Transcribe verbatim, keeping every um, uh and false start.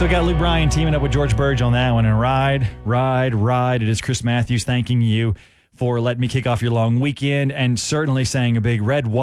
So we got Luke Bryan teaming up with George Burge on that one. And ride, ride, ride. It is Chris Matthews thanking you for letting me kick off your long weekend and certainly saying a big red